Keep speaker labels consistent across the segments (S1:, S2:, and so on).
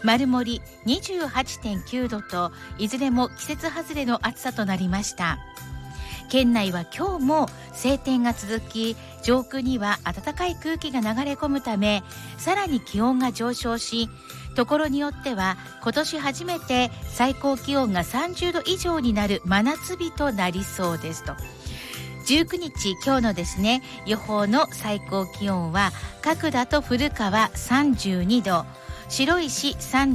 S1: 丸森 28.9 度といずれも季節外れの暑さとなりました。県内は今日も晴天が続き、上空には暖かい空気が流れ込むため、さらに気温が上昇し、ところによっては今年初めて最高気温が30度以上になる真夏日となりそうですと。19日今日のですね、予報の最高気温は角田と古川32度、白石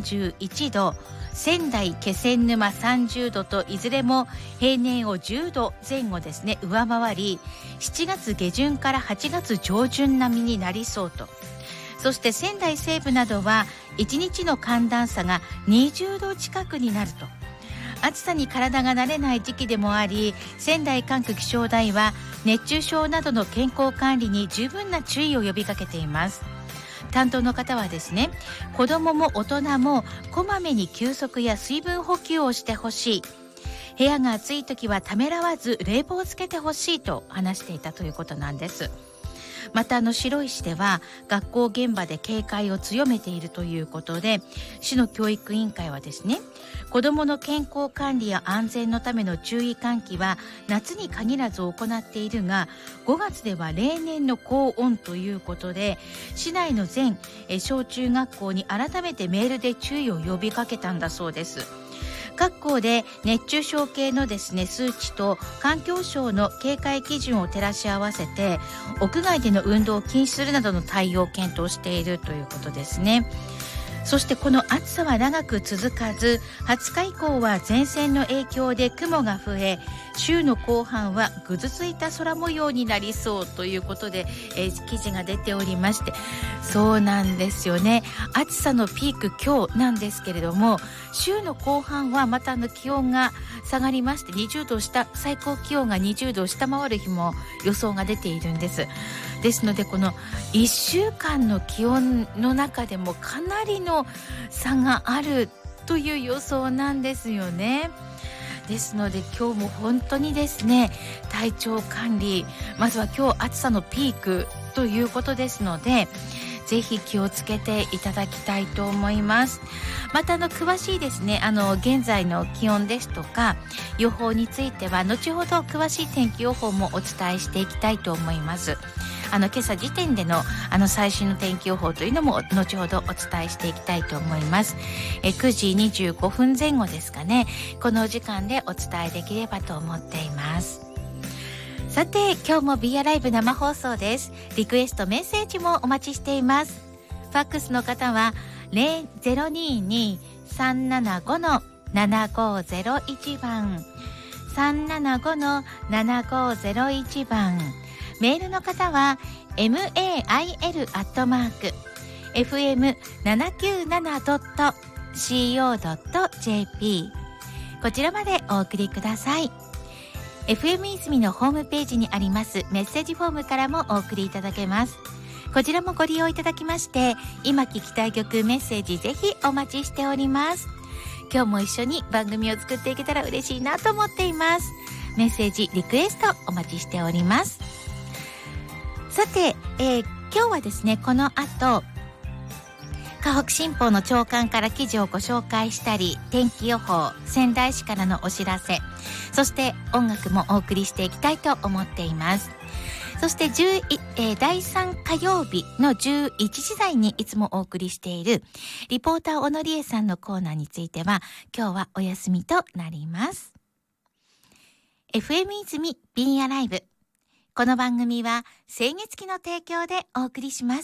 S1: 31度、仙台気仙沼30度といずれも平年を10度前後ですね上回り、7月下旬から8月上旬並みになりそうと。そして仙台西部などは1日の寒暖差が20度近くになると。暑さに体が慣れない時期でもあり、仙台管区気象台は熱中症などの健康管理に十分な注意を呼びかけています。担当の方はですね、子どもも大人もこまめに休息や水分補給をしてほしい、部屋が暑い時はためらわず冷房をつけてほしいと話していたということなんです。また白石では学校現場で警戒を強めているということで、市の教育委員会はですね、子どもの健康管理や安全のための注意喚起は夏に限らず行っているが、5月では例年の高温ということで、市内の全小中学校に改めてメールで注意を呼びかけたんだそうです。各校で熱中症計のですね数値と環境省の警戒基準を照らし合わせて、屋外での運動を禁止するなどの対応を検討しているということですね。そしてこの暑さは長く続かず、20日以降は前線の影響で雲が増え、週の後半はぐずついた空模様になりそうということで、記事が出ておりまして、そうなんですよね。暑さのピーク今日なんですけれども、週の後半はまた気温が下がりまして、20度下、最高気温が20度を下回る日も予想が出ているんです。ですのでこの1週間の気温の中でもかなりの差があるという予想なんですよね。ですので今日も本当にですね、体調管理、まずは今日暑さのピークということですので、ぜひ気をつけていただきたいと思います。また詳しいですね、現在の気温ですとか予報については後ほど詳しい天気予報もお伝えしていきたいと思います。今朝時点での最新の天気予報というのも後ほどお伝えしていきたいと思います。9時25分前後ですかね、このお時間でお伝えできればと思っています。さて今日も Be Alive 生放送です。リクエストメッセージもお待ちしています。ファックスの方は 022-375-7501 番 375-7501 番、メールの方は mail@fm797.co.jp こちらまでお送りください。FM 泉のホームページにありますメッセージフォームからもお送りいただけます。こちらもご利用いただきまして、今聞きたい曲メッセージぜひお待ちしております。今日も一緒に番組を作っていけたら嬉しいなと思っています。メッセージリクエストお待ちしております。さて、今日はですね、この後河北新報の朝刊から記事をご紹介したり、天気予報、仙台市からのお知らせ、そして音楽もお送りしていきたいと思っています。そして第3火曜日の11時台にいつもお送りしているリポーター小野理恵さんのコーナーについては今日はお休みとなります。 FM 泉 Be Alive、 この番組は清月期の提供でお送りします。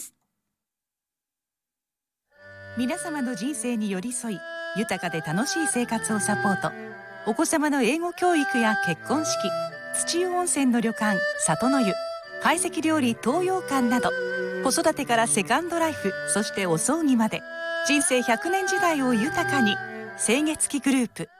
S2: 皆様の人生に寄り添い、豊かで楽しい生活をサポート。お子様の英語教育や結婚式、土湯温泉の旅館里の湯、懐石料理東洋館など、子育てからセカンドライフ、そしてお葬儀まで人生100年時代を豊かに。清月期グループ